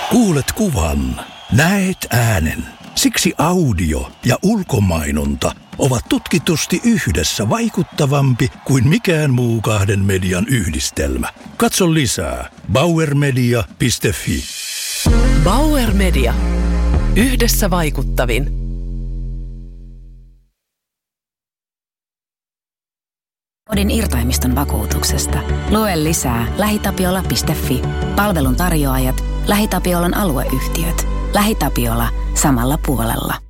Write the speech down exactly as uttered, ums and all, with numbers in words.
Kuulet kuvan, näet äänen. Siksi audio ja ulkomainonta ovat tutkitusti yhdessä vaikuttavampi kuin mikään muu kahden median yhdistelmä. Katso lisää bauer media piste fi. Bauer Media. Yhdessä vaikuttavin. Kodin irtaimiston vakuutuksesta. Lue lisää lähitapiola piste fi. Palvelun tarjoajat, LähiTapiolan alueyhtiöt. LähiTapiola samalla puolella.